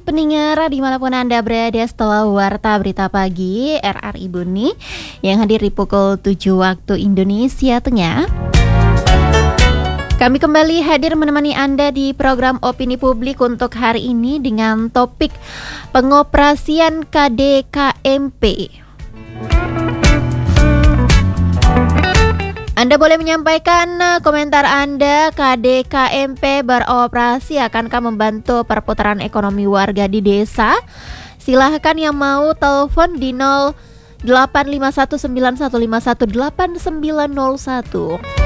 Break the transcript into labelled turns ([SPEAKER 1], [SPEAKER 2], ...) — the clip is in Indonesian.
[SPEAKER 1] pendengar dimanapun Anda berada setelah Warta Berita Pagi RRI Buni yang hadir di pukul 7 waktu Indonesia Tengah. Kami kembali hadir menemani Anda di program Opini Publik untuk hari ini dengan topik pengoperasian KDKMP. Anda boleh menyampaikan komentar Anda. KDKMP beroperasi akankah membantu perputaran ekonomi warga di desa? Silahkan yang mau telepon di 085191518901.